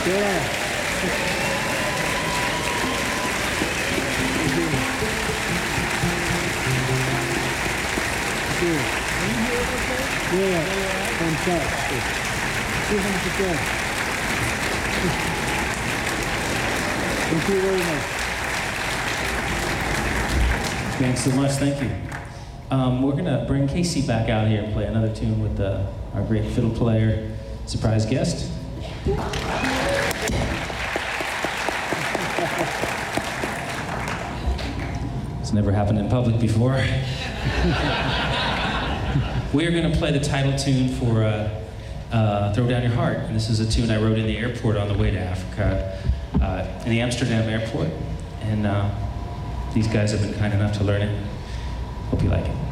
Yeah. Yeah, fantastic. 200%. Thank you very much. Thanks so much, thank you. We're gonna bring Casey back out here and play another tune with our great fiddle player, surprise guest. It's never happened in public before. We are gonna play the title tune for Throw Down Your Heart. And this is a tune I wrote in the airport on the way to Africa, in the Amsterdam airport. And these guys have been kind enough to learn it. Hope you like it.